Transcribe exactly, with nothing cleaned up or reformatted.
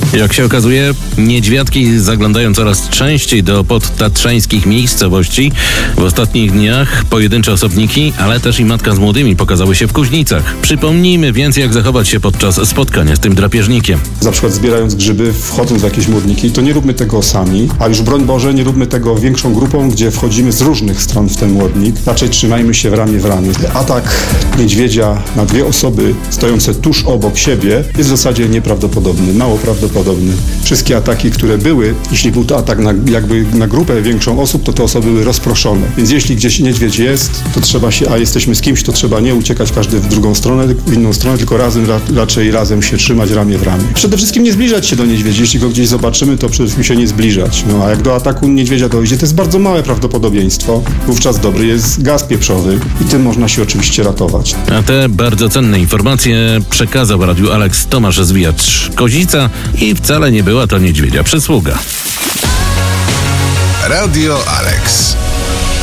Jak się okazuje, niedźwiadki zaglądają coraz częściej do podtatrzańskich miejscowości. W ostatnich dniach pojedyncze osobniki, ale też i matka z młodymi pokazały się w Kuźnicach. Przypomnijmy więc, jak zachować się podczas spotkania z tym drapieżnikiem. Na przykład zbierając grzyby, wchodząc w jakieś młodniki, to nie róbmy tego sami, a już broń Boże, nie róbmy tego większą grupą, gdzie wchodzimy z różnych stron w ten młodnik. Raczej trzymajmy się w ramię w ramię. Atak niedźwiedzia na dwie osoby stojące tuż obok siebie jest w zasadzie nieprawdopodobny, mało prawdopodobny. Wszystkie ataki, które były, jeśli był to atak na, jakby na grupę większą osób, to te osoby były rozproszone. Więc jeśli gdzieś niedźwiedź jest, to trzeba się, a jesteśmy z kimś, to trzeba nie uciekać każdy w drugą stronę, w inną stronę, tylko razem, ra, raczej razem się trzymać ramię w ramię. Przede wszystkim nie zbliżać się do niedźwiedzi. Jeśli go gdzieś zobaczymy, to przede wszystkim się nie zbliżać. No a jak do ataku niedźwiedzia dojdzie, to jest bardzo małe prawdopodobieństwo. Wówczas dobry jest gaz pieprzowy i tym można się oczywiście ratować. A te bardzo cenne informacje przekazał Radiu Alex Tomasz Zwijacz-Kozica i wcale nie była to niedźwiedzia przysługa. Radio Alex.